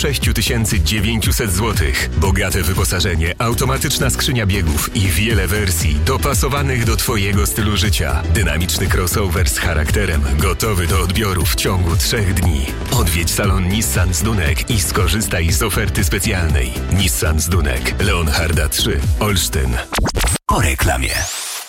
6900 zł. Bogate wyposażenie, automatyczna skrzynia biegów i wiele wersji dopasowanych do Twojego stylu życia. Dynamiczny crossover z charakterem, gotowy do odbioru w ciągu 3 dni. Odwiedź salon Nissan Zdunek i skorzystaj z oferty specjalnej. Nissan Zdunek, Leonharda 3, Olsztyn. Po reklamie.